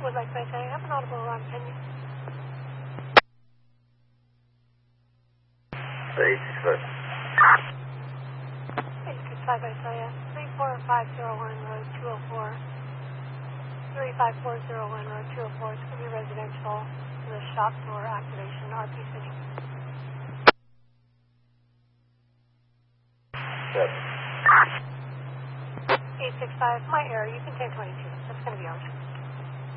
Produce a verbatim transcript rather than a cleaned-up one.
Would like to say I have an audible alarm. Can you? eight six five. eight six five, I tell you. three four five zero one, road two oh four. three five four zero one, road two oh four. It's going to be residential. The shop door activation, R P City. Yep. eight six five, my error. You can take twenty-two. That's going to be ours.